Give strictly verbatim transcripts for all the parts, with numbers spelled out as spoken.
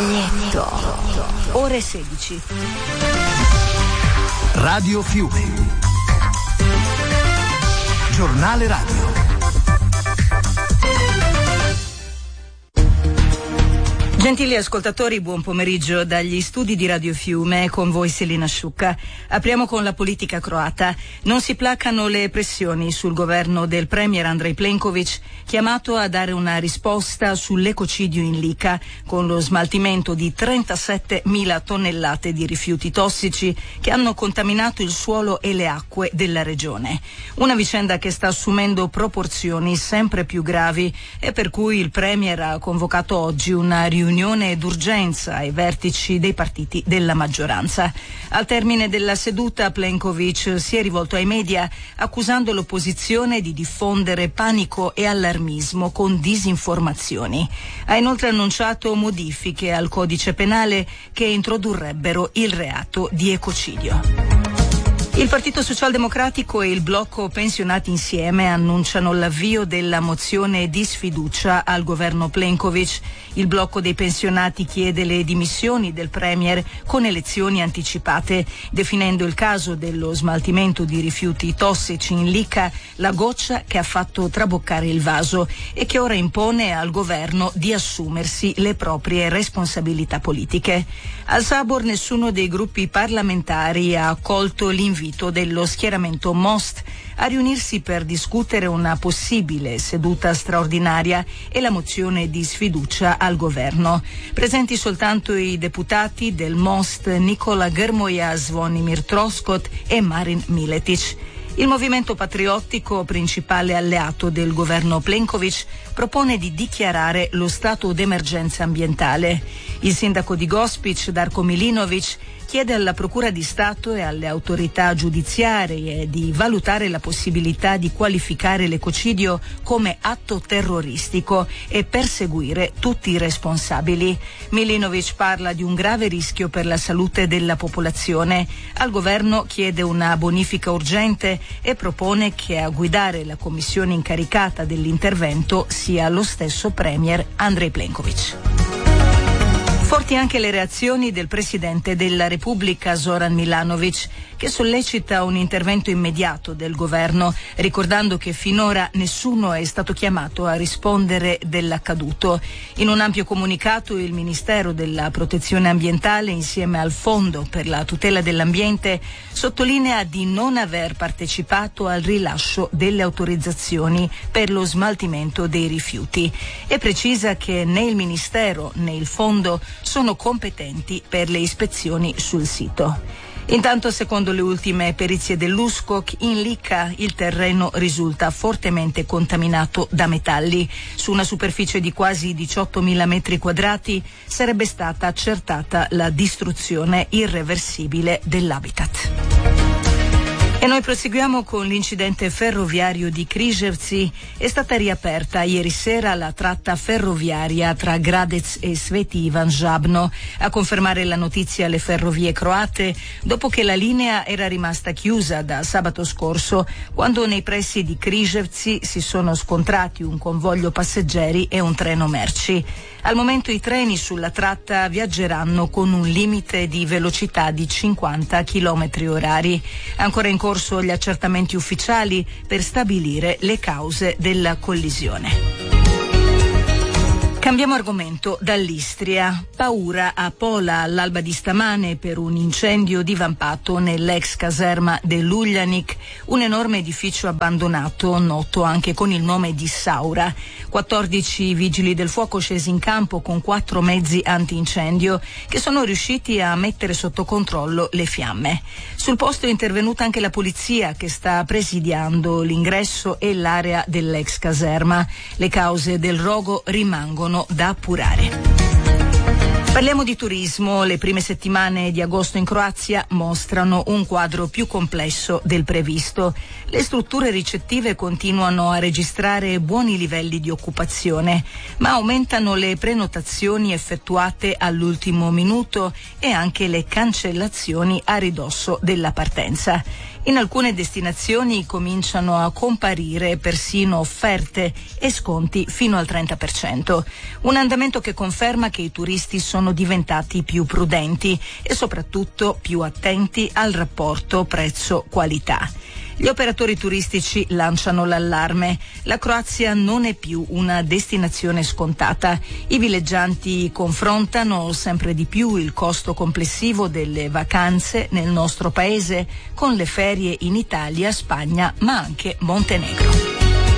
Agnetto. Ore sedici. Radio Fiume. Giornale radio. Gentili ascoltatori, buon pomeriggio dagli studi di Radio Fiume, con voi Selina Sciucca. Apriamo con la politica croata. Non si placano le pressioni sul governo del premier Andrej Plenković, chiamato a dare una risposta sull'ecocidio in Lika, con lo smaltimento di trentasettemila tonnellate di rifiuti tossici che hanno contaminato il suolo e le acque della regione. Una vicenda che sta assumendo proporzioni sempre più gravi e per cui il premier ha convocato oggi una riunione riunione d'urgenza ai vertici dei partiti della maggioranza. Al termine della seduta Plenković si è rivolto ai media accusando l'opposizione di diffondere panico e allarmismo con disinformazioni. Ha inoltre annunciato modifiche al codice penale che introdurrebbero il reato di ecocidio. Il Partito Socialdemocratico e il blocco Pensionati Insieme annunciano l'avvio della mozione di sfiducia al governo Plenković. Il blocco dei pensionati chiede le dimissioni del premier con elezioni anticipate, definendo il caso dello smaltimento di rifiuti tossici in Lika la goccia che ha fatto traboccare il vaso e che ora impone al governo di assumersi le proprie responsabilità politiche. Al Sabor nessuno dei gruppi parlamentari ha accolto l'invito dello schieramento Most a riunirsi per discutere una possibile seduta straordinaria e la mozione di sfiducia al governo. Presenti soltanto i deputati del Most Nikola Grmoja, Zvonimir Troskot e Marin Miletic. Il movimento patriottico, principale alleato del governo Plenković, propone di dichiarare lo stato d'emergenza ambientale. Il sindaco di Gospić, Darko Milinović, chiede alla Procura di Stato e alle autorità giudiziarie di valutare la possibilità di qualificare l'ecocidio come atto terroristico e perseguire tutti i responsabili. Milinović parla di un grave rischio per la salute della popolazione. Al governo chiede una bonifica urgente e propone che a guidare la commissione incaricata dell'intervento sia lo stesso premier Andrej Plenković. Forti anche le reazioni del Presidente della Repubblica Zoran Milanović, che sollecita un intervento immediato del governo, ricordando che finora nessuno è stato chiamato a rispondere dell'accaduto. In un ampio comunicato il Ministero della Protezione Ambientale, insieme al Fondo per la tutela dell'ambiente, sottolinea di non aver partecipato al rilascio delle autorizzazioni per lo smaltimento dei rifiuti e precisa che né il Ministero né il Fondo sono competenti per le ispezioni sul sito. Intanto, secondo le ultime perizie dell'U S C O C, in Lika il terreno risulta fortemente contaminato da metalli. Su una superficie di quasi diciottomila metri quadrati sarebbe stata accertata la distruzione irreversibile dell'habitat. E noi proseguiamo con l'incidente ferroviario di Križevci. È stata riaperta ieri sera la tratta ferroviaria tra Gradec e Sveti Ivan Žabno. A confermare la notizia le ferrovie croate, dopo che la linea era rimasta chiusa da sabato scorso, quando nei pressi di Križevci si sono scontrati un convoglio passeggeri e un treno merci. Al momento i treni sulla tratta viaggeranno con un limite di velocità di cinquanta chilometri orari. Ancora in corso gli accertamenti ufficiali per stabilire le cause della collisione. Cambiamo argomento dall'Istria. Paura a Pola all'alba di stamane per un incendio divampato nell'ex caserma dell'Uljanik, un enorme edificio abbandonato noto anche con il nome di Saura. quattordici vigili del fuoco scesi in campo con quattro mezzi antincendio che sono riusciti a mettere sotto controllo le fiamme. Sul posto è intervenuta anche la polizia che sta presidiando l'ingresso e l'area dell'ex caserma. Le cause del rogo rimangono da appurare. Parliamo di turismo. Le prime settimane di agosto in Croazia mostrano un quadro più complesso del previsto. Le strutture ricettive continuano a registrare buoni livelli di occupazione, ma aumentano le prenotazioni effettuate all'ultimo minuto e anche le cancellazioni a ridosso della partenza. In alcune destinazioni cominciano a comparire persino offerte e sconti fino al trenta per cento. Un andamento che conferma che i turisti sono diventati più prudenti e soprattutto più attenti al rapporto prezzo-qualità. Gli operatori turistici lanciano l'allarme. La Croazia non è più una destinazione scontata. I villeggianti confrontano sempre di più il costo complessivo delle vacanze nel nostro paese con le ferie in Italia, Spagna, ma anche Montenegro.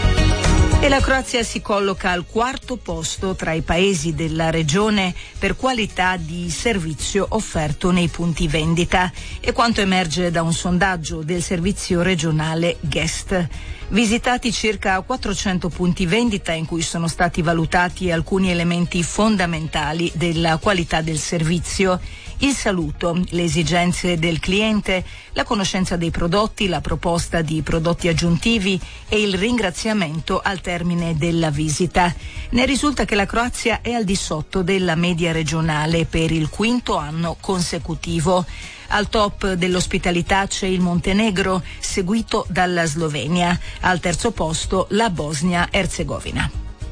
E la Croazia si colloca al quarto posto tra i paesi della regione per qualità di servizio offerto nei punti vendita, e quanto emerge da un sondaggio del servizio regionale Guest. Visitati circa quattrocento punti vendita in cui sono stati valutati alcuni elementi fondamentali della qualità del servizio: il saluto, le esigenze del cliente, la conoscenza dei prodotti, la proposta di prodotti aggiuntivi e il ringraziamento al termine della visita. Ne risulta che la Croazia è al di sotto della media regionale per il quinto anno consecutivo. Al top dell'ospitalità c'è il Montenegro, seguito dalla Slovenia. Al terzo posto la Bosnia-Erzegovina.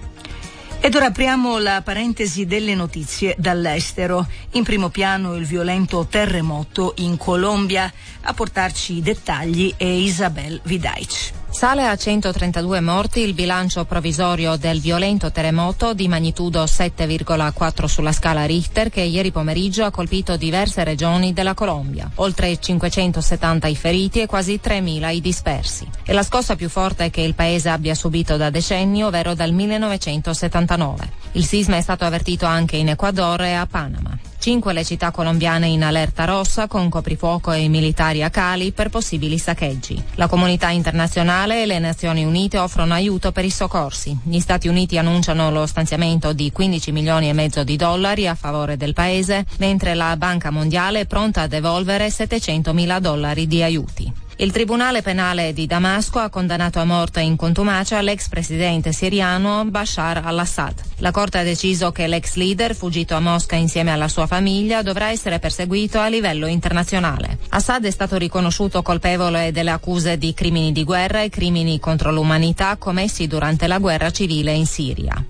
Ed ora apriamo la parentesi delle notizie dall'estero. In primo piano il violento terremoto in Colombia. A portarci i dettagli è Isabel Vidaic. Sale a centotrentadue morti il bilancio provvisorio del violento terremoto di magnitudo sette virgola quattro sulla scala Richter che ieri pomeriggio ha colpito diverse regioni della Colombia. Oltre cinquecentosettanta i feriti e quasi tremila i dispersi. È la scossa più forte che il paese abbia subito da decenni, ovvero dal millenovecentosettantanove. Il sisma è stato avvertito anche in Ecuador e a Panama. Cinque le città colombiane in allerta rossa con coprifuoco e militari a Cali per possibili saccheggi. La comunità internazionale e le Nazioni Unite offrono aiuto per i soccorsi. Gli Stati Uniti annunciano lo stanziamento di quindici milioni e mezzo di dollari a favore del paese, mentre la Banca Mondiale è pronta a devolvere settecentomila dollari di aiuti. Il Tribunale Penale di Damasco ha condannato a morte in contumacia l'ex presidente siriano Bashar al-Assad. La Corte ha deciso che l'ex leader, fuggito a Mosca insieme alla sua famiglia, dovrà essere perseguito a livello internazionale. Assad è stato riconosciuto colpevole delle accuse di crimini di guerra e crimini contro l'umanità commessi durante la guerra civile in Siria.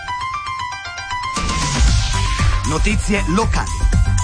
Notizie locali.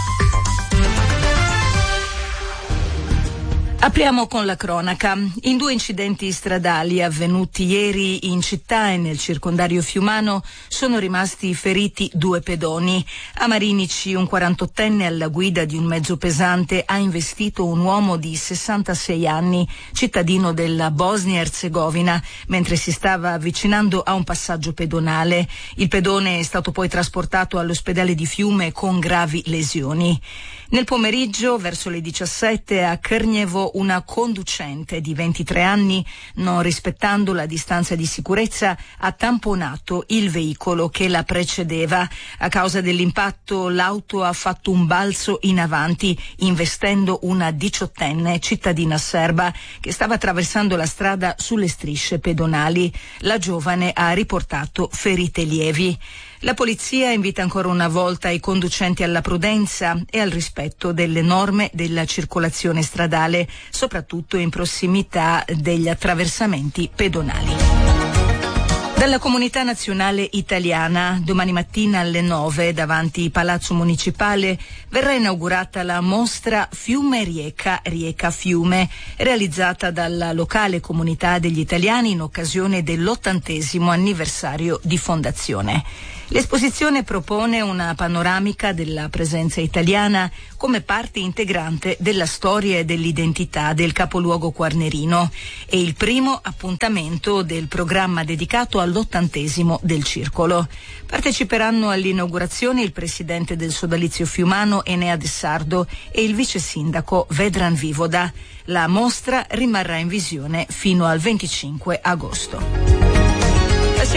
Apriamo con la cronaca. In due incidenti stradali avvenuti ieri in città e nel circondario fiumano sono rimasti feriti due pedoni. A Marinici un quarantottenne alla guida di un mezzo pesante ha investito un uomo di sessantasei anni, cittadino della Bosnia-Erzegovina, mentre si stava avvicinando a un passaggio pedonale. Il pedone è stato poi trasportato all'ospedale di Fiume con gravi lesioni. Nel pomeriggio, verso le diciassette, a Krnjevo una conducente di ventitré anni, non rispettando la distanza di sicurezza, ha tamponato il veicolo che la precedeva. A causa dell'impatto l'auto ha fatto un balzo in avanti, investendo una diciottenne cittadina serba che stava attraversando la strada sulle strisce pedonali. La giovane ha riportato ferite lievi. La polizia invita ancora una volta i conducenti alla prudenza e al rispetto delle norme della circolazione stradale, soprattutto in prossimità degli attraversamenti pedonali. Dalla Comunità Nazionale Italiana, domani mattina alle nove, davanti Palazzo Municipale, verrà inaugurata la mostra Fiume Rieca, Rieca Fiume, realizzata dalla locale comunità degli italiani in occasione dell'ottantesimo anniversario di fondazione. L'esposizione propone una panoramica della presenza italiana come parte integrante della storia e dell'identità del capoluogo quarnerino. È il primo appuntamento del programma dedicato all'ottantesimo del Circolo. Parteciperanno all'inaugurazione il presidente del sodalizio fiumano Enea De Sardo e il vice sindaco Vedran Vivoda. La mostra rimarrà in visione fino al venticinque agosto. Passiamo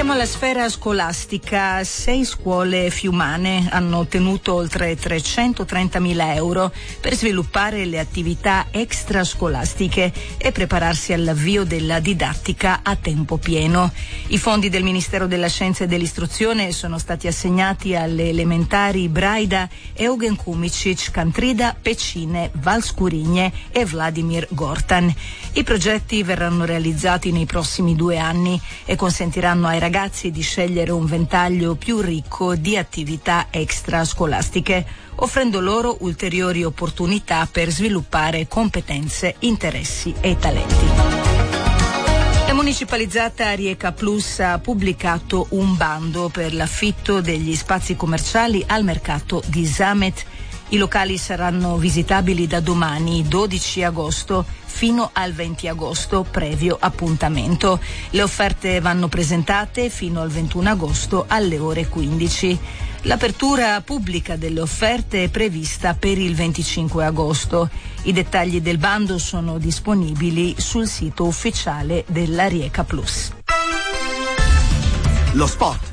Passiamo alla sfera scolastica. Sei scuole fiumane hanno ottenuto oltre trecentotrentamila euro per sviluppare le attività extrascolastiche e prepararsi all'avvio della didattica a tempo pieno. I fondi del Ministero della Scienza e dell'Istruzione sono stati assegnati alle elementari Braida, Eugen Kumicic, Cantrida, Pecine, Valscurigne e Vladimir Gortan. I progetti verranno realizzati nei prossimi due anni e consentiranno ai ragazzi di scegliere un ventaglio più ricco di attività extrascolastiche, offrendo loro ulteriori opportunità per sviluppare competenze, interessi e talenti. La municipalizzata Rijeka Plus ha pubblicato un bando per l'affitto degli spazi commerciali al mercato di Zamet. I locali saranno visitabili da domani, dodici agosto, fino al venti agosto, previo appuntamento. Le offerte vanno presentate fino al ventuno agosto alle ore quindici. L'apertura pubblica delle offerte è prevista per il venticinque agosto. I dettagli del bando sono disponibili sul sito ufficiale della Rijeka Plus. Lo sport.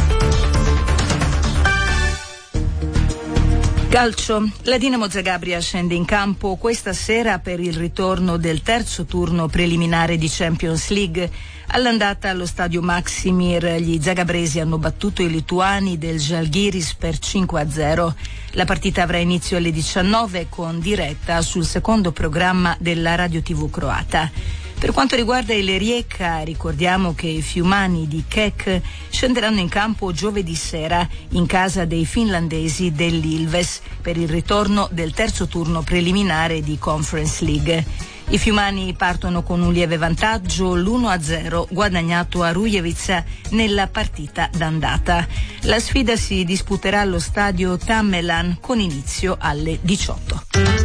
Calcio. La Dinamo Zagabria scende in campo questa sera per il ritorno del terzo turno preliminare di Champions League. All'andata allo stadio Maksimir gli zagabresi hanno battuto i lituani del Žalgiris per cinque a zero. La partita avrà inizio alle diciannove con diretta sul secondo programma della radio tivù croata. Per quanto riguarda il Rijeka, ricordiamo che i fiumani di Kek scenderanno in campo giovedì sera in casa dei finlandesi dell'Ilves per il ritorno del terzo turno preliminare di Conference League. I fiumani partono con un lieve vantaggio, l'uno a zero guadagnato a Rujevica nella partita d'andata. La sfida si disputerà allo stadio Tammelan con inizio alle diciotto.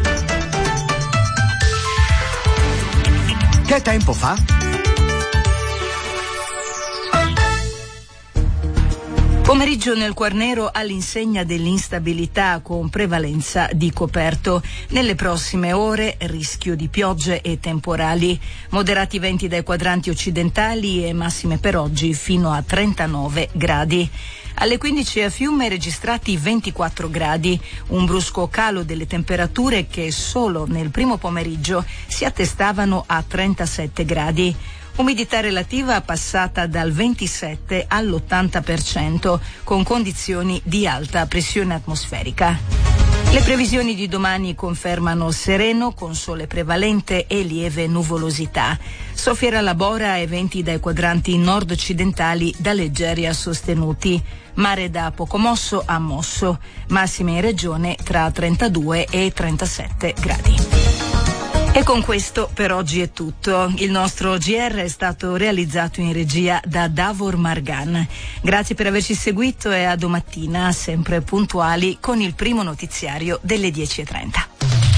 Che tempo fa? Pomeriggio nel Quarnero all'insegna dell'instabilità con prevalenza di coperto. Nelle prossime ore rischio di piogge e temporali. Moderati venti dai quadranti occidentali e massime per oggi fino a trentanove gradi. Alle quindici a Fiume registrati ventiquattro gradi, un brusco calo delle temperature che solo nel primo pomeriggio si attestavano a trentasette gradi. Umidità relativa passata dal ventisette all'ottanta per cento con condizioni di alta pressione atmosferica. Le previsioni di domani confermano sereno con sole prevalente e lieve nuvolosità. Soffierà la bora e venti dai quadranti nord-occidentali da leggeri a sostenuti. Mare da poco mosso a mosso. Massime in regione tra trentadue e trentasette gradi. E con questo per oggi è tutto. Il nostro G R è stato realizzato in regia da Davor Margan. Grazie per averci seguito e a domattina, sempre puntuali, con il primo notiziario delle dieci e trenta.